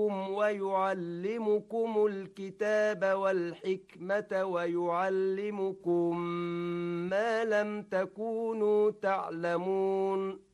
يزكيكم ويعلمكم الكتاب والحكمة ويعلمكم ما لم تكونوا تعلمون